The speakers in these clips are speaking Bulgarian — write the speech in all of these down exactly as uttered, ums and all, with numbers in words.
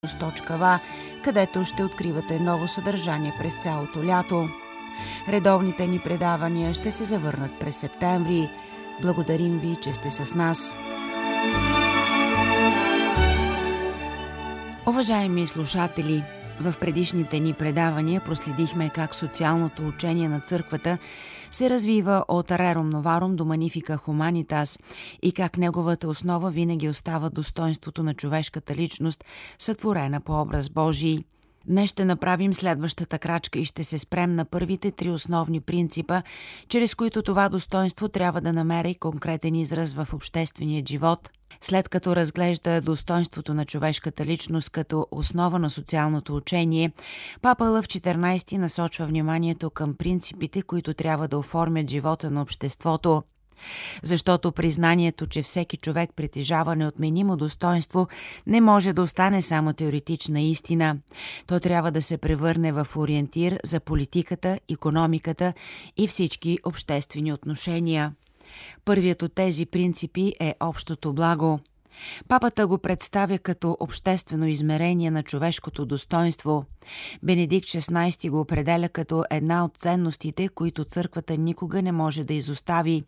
точка ви, където ще откривате ново съдържание през цялото лято. Редовните ни предавания ще се завърнат през септември. Благодарим ви, че сте с нас. Уважаеми слушатели, в предишните ни предавания проследихме как социалното учение на църквата се развива от Rerum Novarum до Magnificat Humanitas и как неговата основа винаги остава достоинството на човешката личност, сътворена по образ Божий. Днес ще направим следващата крачка и ще се спрем на първите три основни принципа, чрез които това достоинство трябва да намери конкретен израз в обществения живот. След като разглежда достоинството на човешката личност като основа на социалното учение, папа Лъв четиринайсети насочва вниманието към принципите, които трябва да оформят живота на обществото. Защото признанието, че всеки човек притежава неотменимо достоинство, не може да остане само теоретична истина. То трябва да се превърне в ориентир за политиката, икономиката и всички обществени отношения. Първият от тези принципи е общото благо. Папата го представя като обществено измерение на човешкото достоинство. Бенедикт шестнайсети го определя като една от ценностите, които църквата никога не може да изостави.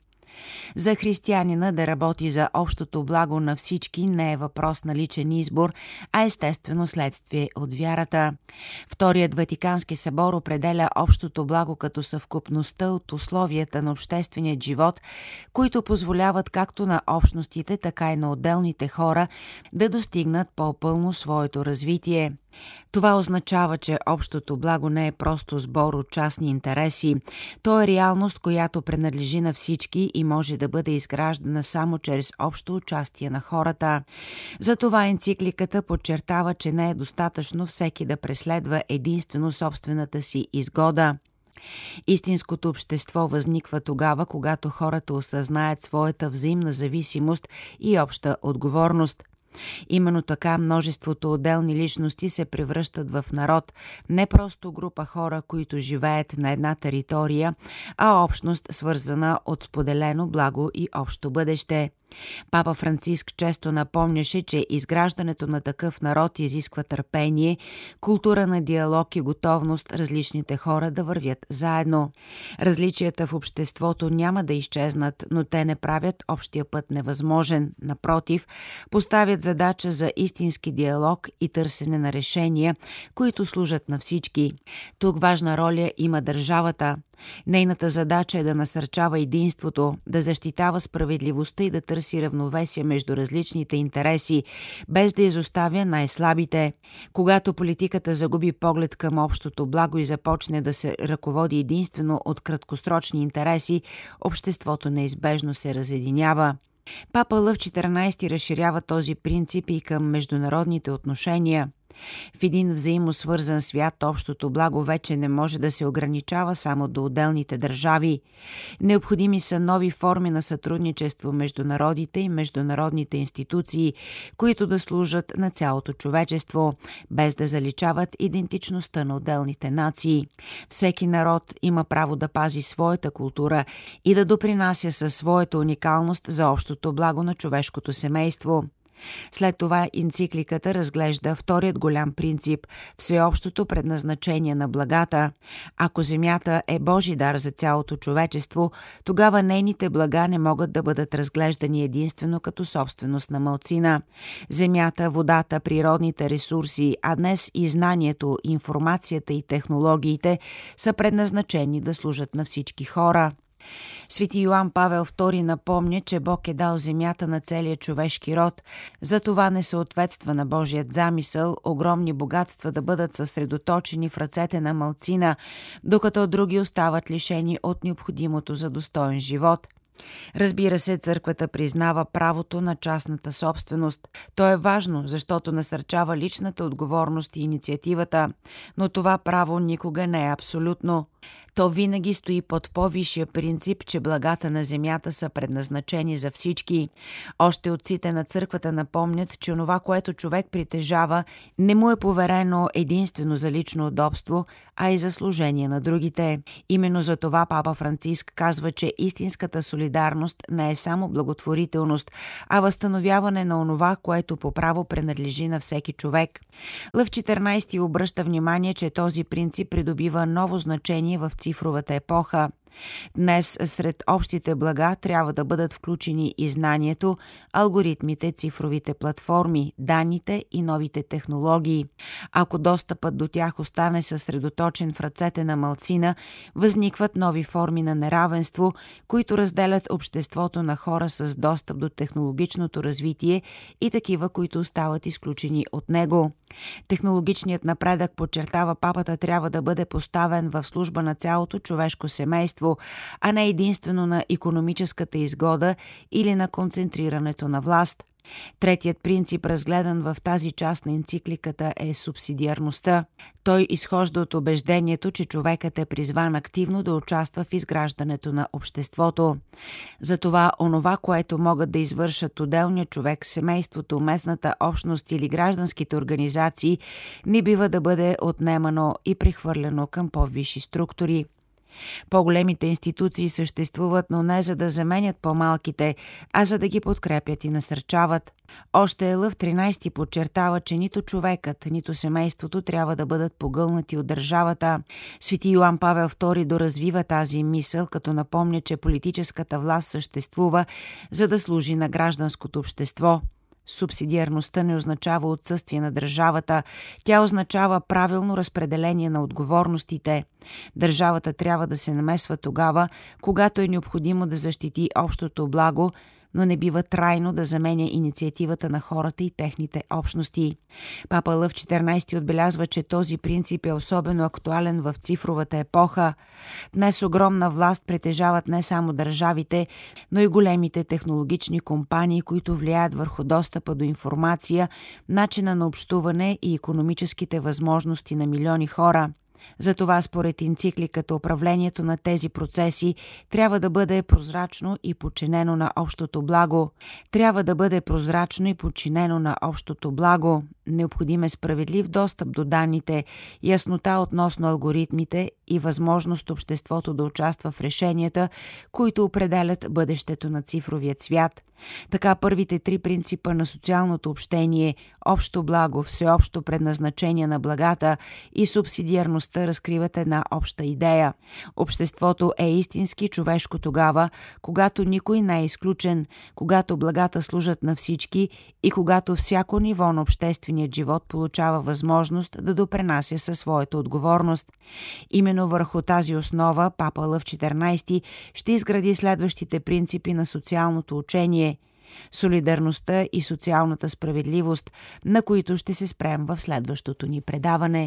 За християнина да работи за общото благо на всички не е въпрос на личен избор, а естествено следствие от вярата. Вторият Ватикански събор определя общото благо като съвкупността от условията на обществения живот, които позволяват както на общностите, така и на отделните хора да достигнат по-пълно своето развитие. Това означава, че общото благо не е просто сбор от частни интереси. То е реалност, която принадлежи на всички и може да бъде изграждана само чрез общо участие на хората. Затова енцикликата подчертава, че не е достатъчно всеки да преследва единствено собствената си изгода. Истинското общество възниква тогава, когато хората осъзнаят своята взаимна зависимост и обща отговорност. Именно така множеството отделни личности се превръщат в народ, не просто група хора, които живеят на една територия, а общност, свързана от споделено благо и общо бъдеще. Папа Франциск често напомняше, че изграждането на такъв народ изисква търпение, култура на диалог и готовност различните хора да вървят заедно. Различията в обществото няма да изчезнат, но те не правят общия път невъзможен. Напротив, поставят задача за истински диалог и търсене на решения, които служат на всички. Тук важна роля има държавата. Нейната задача е да насърчава единството, да защитава справедливостта и да търси равновесие между различните интереси, без да изоставя най-слабите. Когато политиката загуби поглед към общото благо и започне да се ръководи единствено от краткосрочни интереси, обществото неизбежно се разединява. Папа Лъв четиринайсети разширява този принцип и към международните отношения. В един взаимосвързан свят общото благо вече не може да се ограничава само до отделните държави. Необходими са нови форми на сътрудничество между народите и международните институции, които да служат на цялото човечество, без да заличават идентичността на отделните нации. Всеки народ има право да пази своята култура и да допринася със своята уникалност за общото благо на човешкото семейство. След това енцикликата разглежда вторият голям принцип – всеобщото предназначение на благата. Ако земята е Божи дар за цялото човечество, тогава нейните блага не могат да бъдат разглеждани единствено като собственост на малцина. Земята, водата, природните ресурси, а днес и знанието, информацията и технологиите са предназначени да служат на всички хора. Свети Йоан Павел втори напомня, че Бог е дал земята на целия човешки род, затова не съответства на Божият замисъл огромни богатства да бъдат съсредоточени в ръцете на малцина, докато други остават лишени от необходимото за достоен живот. Разбира се, църквата признава правото на частната собственост. То е важно, защото насърчава личната отговорност и инициативата, но това право никога не е абсолютно. То винаги стои под по-висшия принцип, че благата на земята са предназначени за всички. Още отците на църквата напомнят, че онова, което човек притежава, не му е поверено единствено за лично удобство, а и за служение на другите. Именно за това папа Франциск казва, че истинската солидарност солидарност не е само благотворителност, а възстановяване на онова, което по право принадлежи на всеки човек. Лъв четиринайсети обръща внимание, че този принцип придобива ново значение в цифровата епоха. Днес сред общите блага трябва да бъдат включени и знанието, алгоритмите, цифровите платформи, данните и новите технологии. Ако достъпът до тях остане съсредоточен в ръцете на малцина, възникват нови форми на неравенство, които разделят обществото на хора с достъп до технологичното развитие и такива, които остават изключени от него. Технологичният напредък, подчертава папата, трябва да бъде поставен в служба на цялото човешко семейство, а не единствено на икономическата изгода или на концентрирането на власт. Третият принцип, разгледан в тази част на енцикликата, е субсидиарността. Той изхожда от убеждението, че човекът е призван активно да участва в изграждането на обществото. Затова онова, което могат да извършат отделният човек, семейството, местната общност или гражданските организации, не бива да бъде отнемано и прехвърлено към по-висши структури. По-големите институции съществуват, но не за да заменят по-малките, а за да ги подкрепят и насърчават. Още Лъв тринайсети подчертава, че нито човекът, нито семейството трябва да бъдат погълнати от държавата. Свети Йоан Павел втори доразвива тази мисъл, като напомня, че политическата власт съществува, за да служи на гражданското общество. Субсидиарността не означава отсъствие на държавата, тя означава правилно разпределение на отговорностите. Държавата трябва да се намесва тогава, когато е необходимо да защити общото благо, но не бива трайно да заменя инициативата на хората и техните общности. Папа Лъв четиринайсети отбелязва, че този принцип е особено актуален в цифровата епоха. Днес огромна власт притежават не само държавите, но и големите технологични компании, които влияят върху достъпа до информация, начина на общуване и икономическите възможности на милиони хора. Затова, според енцикликата, управлението на тези процеси трябва да бъде прозрачно и подчинено на общото благо. Трябва да бъде прозрачно и подчинено на общото благо. Необходим е справедлив достъп до данните, яснота относно алгоритмите и възможност обществото да участва в решенията, които определят бъдещето на цифровия свят. Така първите три принципа на социалното общение – общо благо, всеобщо предназначение на благата и субсидиарността разкриват една обща идея. Обществото е истински човешко тогава, когато никой не е изключен, когато благата служат на всички и когато всяко ниво на общественият живот получава възможност да допренася със своята отговорност. Именно върху тази основа папа Лъв четиринайсети ще изгради следващите принципи на социалното учение – солидарността и социалната справедливост, на които ще се спрем в следващото ни предаване.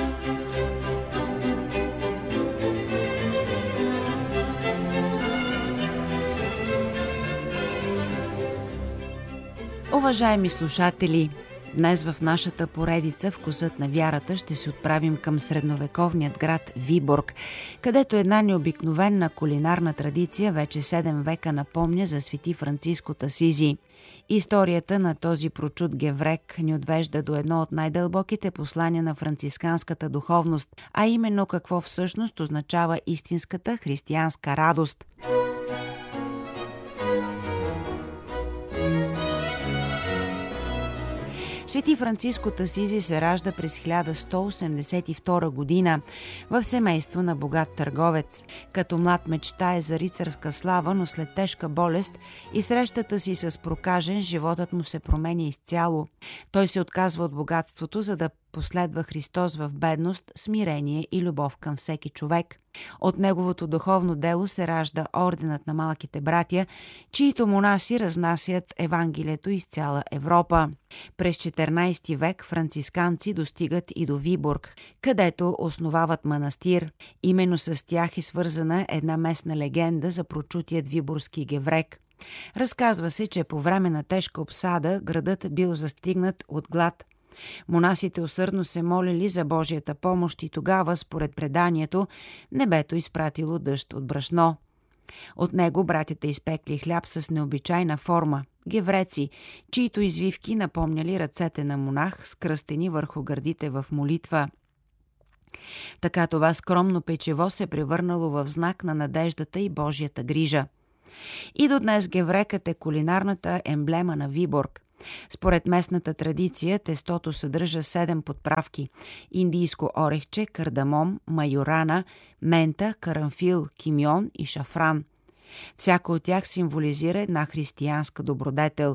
Уважаеми слушатели, днес в нашата поредица "Вкусът на вярата" ще се отправим към средновековният град Виборг, където една необикновена кулинарна традиция вече седем века напомня за свети Франциск от Асизи. Историята на този прочут геврек ни отвежда до едно от най-дълбоките послания на францисканската духовност, а именно какво всъщност означава истинската християнска радост. Свети Франциск от Асизи се ражда през хиляда сто осемдесет и втора година в семейство на богат търговец. Като млад мечтае за рицарска слава, но след тежка болест и срещата си с прокажен, животът му се променя изцяло. Той се отказва от богатството, за да последва Христос в бедност, смирение и любов към всеки човек. От неговото духовно дело се ражда орденът на малките братя, чието монаси разнасят Евангелието из цяла Европа. През четиринайсети век францисканци достигат и до Виборг, където основават манастир. Именно с тях е свързана една местна легенда за прочутият виборгски геврек. Разказва се, че по време на тежка обсада градът бил застигнат от глад. Монасите усърдно се молили за Божията помощ и тогава, според преданието, небето изпратило дъжд от брашно. От него братята изпекли хляб с необичайна форма – гевреци, чието извивки напомняли ръцете на монах, скръстени върху гърдите в молитва. Така това скромно печево се превърнало в знак на надеждата и Божията грижа. И до днес геврекът е кулинарната емблема на Виборг. Според местната традиция, тестото съдържа седем подправки – индийско орехче, кардамом, майорана, мента, карамфил, кимьон и шафран. Всяка от тях символизира една християнска добродетел.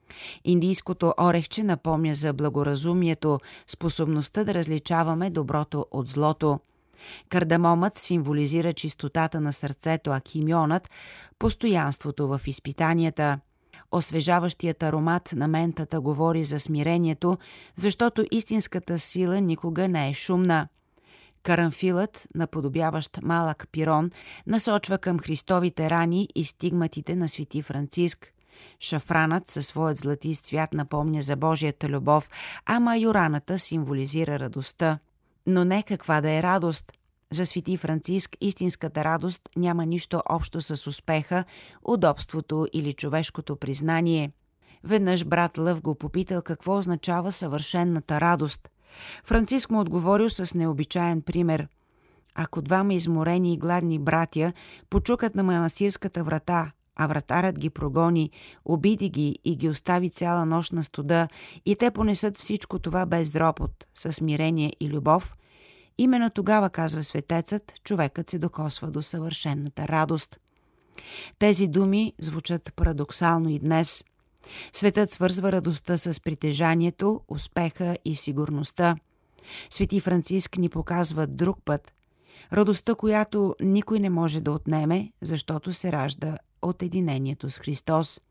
Индийското орехче напомня за благоразумието, способността да различаваме доброто от злото. Кардамомът символизира чистотата на сърцето, а кимьонът – постоянството в изпитанията. Освежаващият аромат на ментата говори за смирението, защото истинската сила никога не е шумна. Карамфилът, наподобяващ малък пирон, насочва към Христовите рани и стигматите на свети Франциск. Шафранът със своят златист цвят напомня за Божията любов, а майораната символизира радостта. Но не каква да е радост. За свети Франциск истинската радост няма нищо общо с успеха, удобството или човешкото признание. Веднъж брат Лъв го попитал какво означава съвършенната радост. Франциск му отговорил с необичаен пример. Ако двама изморени и гладни братя почукат на манастирската врата, а вратарят ги прогони, обиди ги и ги остави цяла нощ на студа, и те понесат всичко това без ропот, със смирение и любов, именно тогава, казва светецът, човекът се докосва до съвършенната радост. Тези думи звучат парадоксално и днес. Светът свързва радостта с притежанието, успеха и сигурността. Свети Франциск ни показва друг път. Радостта, която никой не може да отнеме, защото се ражда от единението с Христос.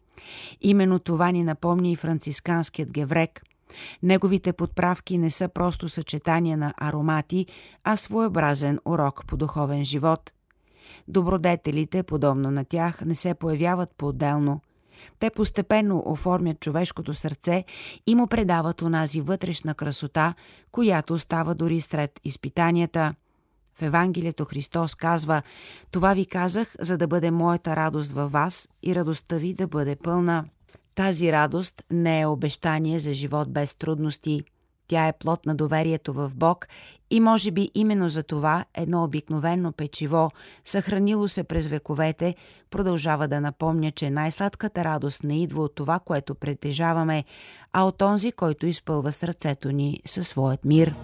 Именно това ни напомня и францисканският геврек. Неговите подправки не са просто съчетания на аромати, а своеобразен урок по духовен живот. Добродетелите, подобно на тях, не се появяват по-отделно. Те постепенно оформят човешкото сърце и му предават онази вътрешна красота, която остава дори сред изпитанията. В Евангелието Христос казва: „Това ви казах, за да бъде моята радост във вас и радостта ви да бъде пълна“. Тази радост не е обещание за живот без трудности. Тя е плод на доверието в Бог и може би именно за това едно обикновено печиво, съхранило се през вековете, продължава да напомня, че най-сладката радост не идва от това, което притежаваме, а от онзи, който изпълва сърцето ни със своят мир.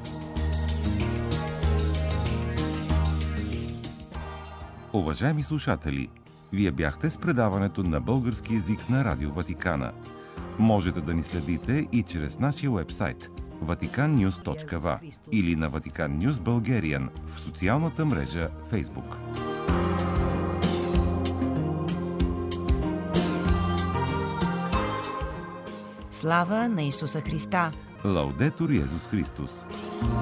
Уважаеми слушатели, вие бяхте с предаването на български език на Радио Ватикана. Можете да ни следите и чрез нашия уебсайт ватикан нюз точка ви или на Vatican News Bulgarian в социалната мрежа Facebook. Слава на Исуса Христа! Лаудетур Йезус Христос!